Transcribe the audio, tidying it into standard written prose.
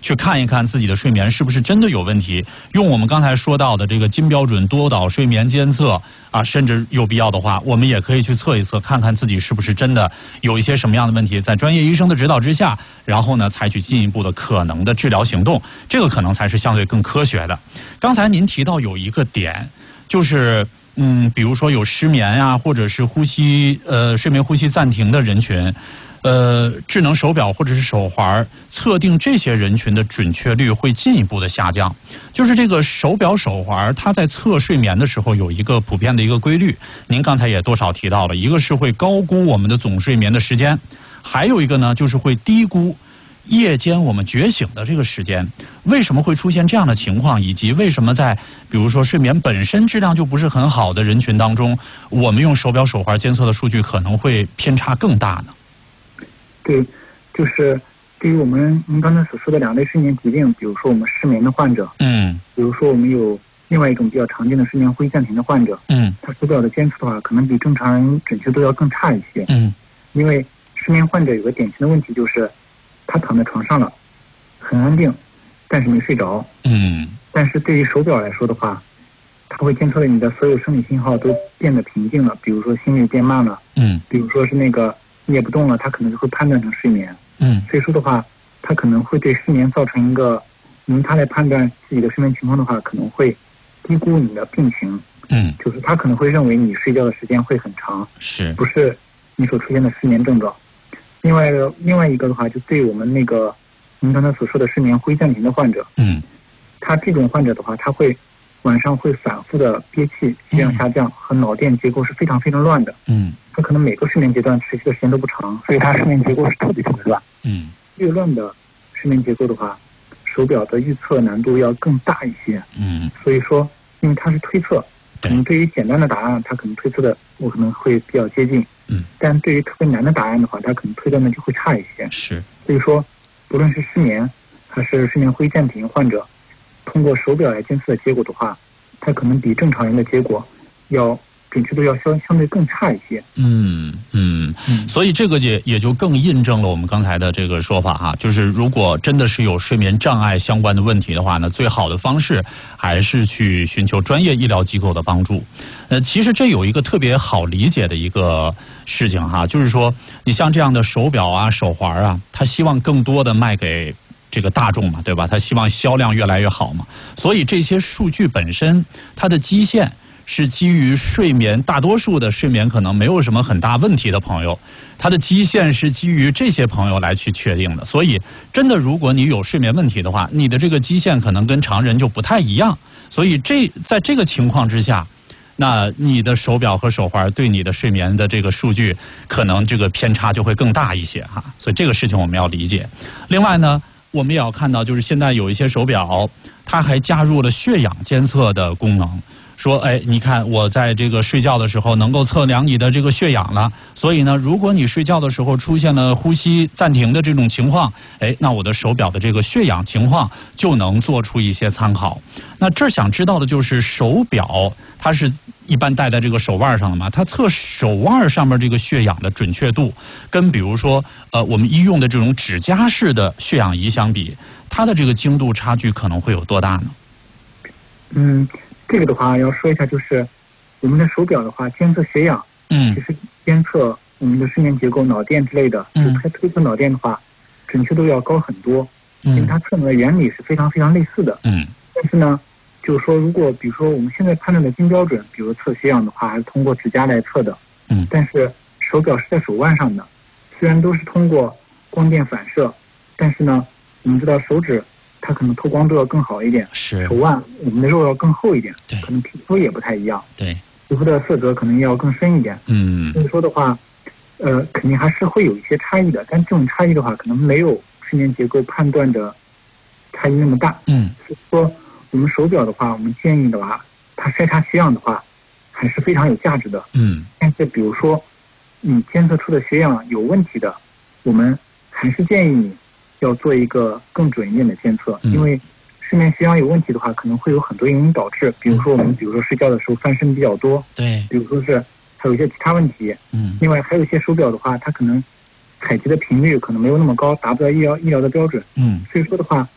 去看一看自己的睡眠是不是真的有问题。用我们刚才说到的这个金标准多导睡眠监测啊，甚至有必要的话，我们也可以去测一测，看看自己是不是真的有一些什么样的问题，在专业医生的指导之下，然后呢，采取进一步的可能的治疗行动，这个可能才是相对更科学的。刚才您提到有一个点，就是比如说有失眠啊，或者是睡眠呼吸暂停的人群。智能手表或者是手环测定这些人群的准确率会进一步的下降。就是这个手表手环它在测睡眠的时候有一个普遍的一个规律，您刚才也多少提到了，一个是会高估我们的总睡眠的时间，还有一个呢就是会低估夜间我们觉醒的这个时间。为什么会出现这样的情况，以及为什么在比如说睡眠本身质量就不是很好的人群当中，我们用手表手环监测的数据可能会偏差更大呢？ 对，就是对于您刚才所说的2类睡眠疾病，比如说我们失眠的患者，比如说我们有另外一种比较常见的睡眠呼吸暂停的患者，他手表的监测的话，可能比正常人准确度要更差一些，因为失眠患者有个典型的问题就是，他躺在床上了，很安定，但是没睡着，但是对于手表来说的话，它会监测的你的所有生理信号都变得平静了，比如说心率变慢了，比如说是那个你也不动了，它可能就会判断成睡眠。所以说的话，它可能会对失眠造成一个，它来判断自己的睡眠情况的话，可能会低估你的病情。就是他可能会认为你睡觉的时间会很长，不是你所出现的失眠症状。另外一个的话，就对我们那个您刚才所说的失眠呼吸暂停的患者，他这种患者的话，他会晚上会反复的憋气、血氧下降和脑电结构是非常非常乱的。他可能每个睡眠阶段持续的时间都不长，所以他睡眠结构是特别特别乱。越乱的睡眠结构的话，手表的预测难度要更大一些。所以说，因为它是推测，可能对于简单的答案，它可能推测的我可能会比较接近。但对于特别难的答案的话，它可能推断的就会差一些。所以说，不论是失眠还是睡眠呼吸暂停患者，通过手表来监测的结果的话，它可能比正常人的结果要准确度要相对更差一些。 所以这个也就更印证了我们刚才的这个说法哈，就是如果真的是有睡眠障碍相关的问题的话呢，最好的方式还是去寻求专业医疗机构的帮助。其实这有一个特别好理解的一个事情哈，就是说你像这样的手表啊、手环啊，它希望更多的卖给这个大众嘛，对吧？它希望销量越来越好嘛，所以这些数据本身它的基线是基于睡眠，大多数的睡眠可能没有什么很大问题的朋友，它的基线是基于这些朋友来去确定的。所以真的如果你有睡眠问题的话，你的这个基线可能跟常人就不太一样。所以在这个情况之下，那你的手表和手环对你的睡眠的这个数据可能这个偏差就会更大一些哈。所以这个事情我们要理解。另外呢，我们也要看到，就是现在有一些手表它还加入了血氧监测的功能，说你看我在这个睡觉的时候能够测量你的这个血氧了，所以呢如果你睡觉的时候出现了呼吸暂停的这种情况，那我的手表的这个血氧情况就能做出一些参考。那这儿想知道的就是手表它是一般戴在这个手腕上的嘛，它测手腕上面这个血氧的准确度跟比如说我们医用的这种指甲式的血氧仪相比，它的这个精度差距可能会有多大呢？ 这个的话要说一下，就是我们的手表的话，监测血氧，其实监测我们的睡眠结构、脑电之类的，就推测脑电的话，准确度要高很多，因为它测量的原理是非常非常类似的。但是呢，就是说，如果比如说我们现在判断的金标准，比如测血氧的话，还是通过指甲来测的，但是手表是在手腕上的，虽然都是通过光电反射，但是呢，我们知道手指它可能透光度要更好一点，手腕我们的肉要更厚一点，可能皮肤也不太一样，皮肤的色泽可能要更深一点，所以说的话，肯定还是会有一些差异的，但这种差异的话，可能没有睡眠结构判断的差异那么大。所以说我们手表的话，我们建议的话，它筛查血氧的话，还是非常有价值的。但是比如说你监测出的血氧有问题的，我们还是建议你要做一个更准一点的监测，因为睡眠血氧有问题的话，可能会有很多原因导致，比如说睡觉的时候翻身比较多，比如说是还有一些其他问题，另外还有一些手表的话，它可能采集的频率可能没有那么高，达不到医疗的标准，所以说的话，